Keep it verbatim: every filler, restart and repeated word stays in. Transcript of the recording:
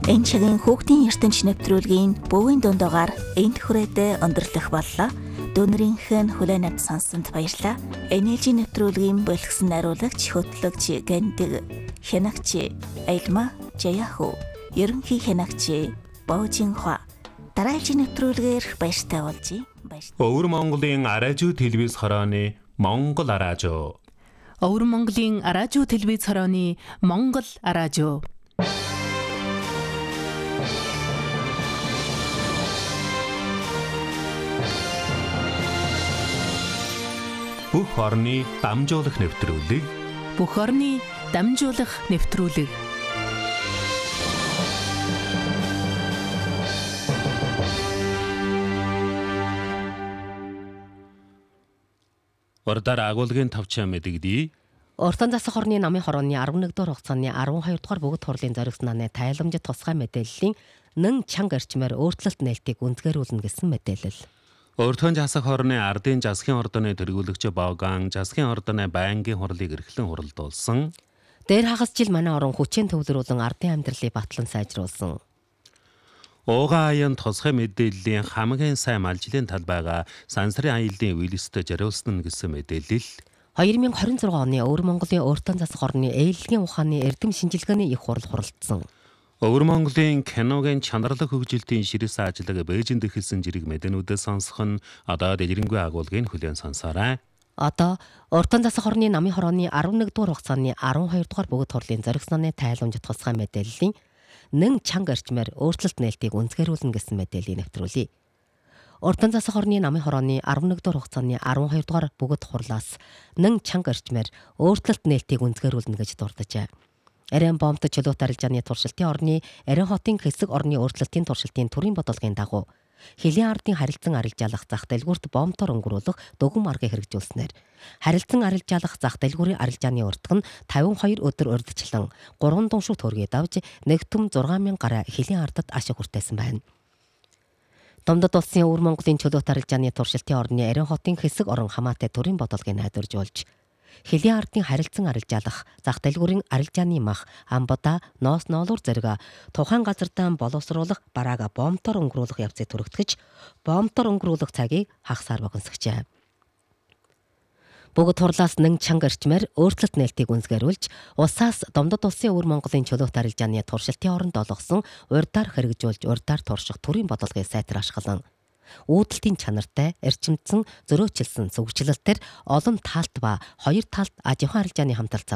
Энэ чигийн хүүхдийн ертөнц нэвтрүүлгийн бөвийн дундуугаар энд хүрээдээ өндөрлөх боллоо. Дүүнэрийнх нь хүлээн авч сонссонд баярлалаа. эн эл жи нэвтрүүлгийн бэлгсэн найруулагч, хөтлөгч Гэндэг, хянагч Айлма Жаяху, ерөнхий хянагч Боожинхва. Дараагийн нэвтрүүлгээр баяртай болжий. Өвөр Монголын араажуу телевиз хорооны Монгол араажуу. Өвөр Монголын араажуу телевиз хорооны Монгол араажуу. Бүх орны дамжуулах нэвтрүүлэг. Бүх орны дамжуулах нэвтрүүлэг. Урдаар агуулгын тавчаа мэдэгдээ. Уртан засах орны намын хорооны арван нэг дугаар хугацааны арван хоёр дугаар бүгд хурлын зоригснаны тайламжид тусгай мэдээллийн нэн чанга эрчмээр өөрчлөлт нээлтийг үндэслүүлнэ гэсэн мэдээлэл. Уртан засах орны ардын засгийн ордоны тэргүүлэгч Боган засгийн ордоны байнгын хурлыг эрхлэн хуралдуулсан. Дээр хагас жил манай орон хүчээр төвлөрүүлэн ардын амьдралыг батлан сайжруулсан. Ууган аян тусгай мэдээллийн хамгийн сайн малжлын талбайга сансрын аяллаа үйлстэй жариулсан гэсэн мэдээлэл. хоёр мянга хорин зургаан оны Өвөр Монголын Уртан засах орны ээлжийн ухааны эрдэм шинжилгээний их хурал хуралдсан. Өвөр Монголын киногийн чанарлаг хөгжилтийн ширээс ажиллаг Бээжинд эхэлсэн жирэг мэдэнүүдээ сонсох нь одоо дэлгэрэнгүй агуулгын хүлээн сонсоорой. Одоо Уртан засах орны намын хорооны арван нэг дугаар хугацааны арван хоёр дугаар бүгд хурлын зоригснаны тайламжид тусгай мэдээллийн нэн чанга эрчмээр өөрчлөлт нээлтийг үндэслүүлнэ гэсэн мэдээллийг нэвтрүүлье. Уртан засах орны намын хорооны арван нэг дугаар хугацааны арван хоёр дугаар бүгд хурлаас нэн чанга эрчмээр өөрчлөлт нээлтийг үндэслүүлнэ гэж дурдажээ. Арен бомбт чөлөөт арилжааны туршилтын орны Арен хотын хэсэг орны өөрчлөлтийн туршилтын төрийн бодлогын дагуу Хэлийн ардын харилцан арилжаалах зах дэлгүүрт бомбтоор өнгөрүүлэх дөгөн аргыг хэрэгжүүлснээр харилцан арилжаалах зах дэлгүүрийн арилжааны уртг нь тавин хоёр өдөр урьдчилан гурван дуншиг төргий давж нэгтүм зургаан мянга гараа Хэлийн ардад ашиг хүртээсэн байна. Домдод улсын Өвөр Монголын чөлөөт арилжааны туршилтын орны Арен хотын хэсэг орон хамаатай төрийн бодлогыг найдваржуулж Хэлийн ардын харилцан арилжаалах зах дэлгүүрийн арилжааны мах амбада ноос ноолуур зэрэг тухайн газартаа боловсруулах бараага бомбтоор өнгөрүүлэх явцыг түрэгтгэж бомбтоор өнгөрүүлэх цагийг хагасаар богиносгожээ. Бүгд хурлаас нэн чанга эрчмээр өөрчлөлт нээлтийг үндэслүүлж улсаас Домдод улсын Өвөр Монголын чөлөөт арилжааны туршилтын оронд олгосон урьдаар хэрэгжүүлж урьдаар турших төрийн бодлогыг сайтар ашиглан үүдэлтийн чанартай, эрчимдсэн, зөрөөчилсөн сүгжлэлтээр олон талт ба хоёр талт аж ахуйн арилжааны хамталцааг